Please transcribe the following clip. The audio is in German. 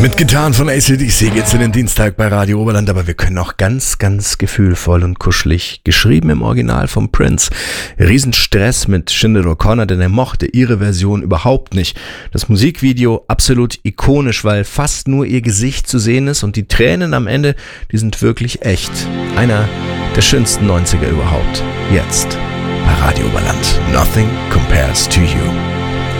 Mit Gitarren von AC/DC geht's in den Dienstag bei Radio Oberland, aber wir können auch ganz, ganz gefühlvoll und kuschelig, geschrieben im Original vom Prince. Riesenstress mit Sinéad O'Connor, denn er mochte ihre Version überhaupt nicht. Das Musikvideo absolut ikonisch, weil fast nur ihr Gesicht zu sehen ist und die Tränen am Ende, die sind wirklich echt. Einer der schönsten 90er überhaupt. Jetzt bei Radio Oberland. Nothing compares to you.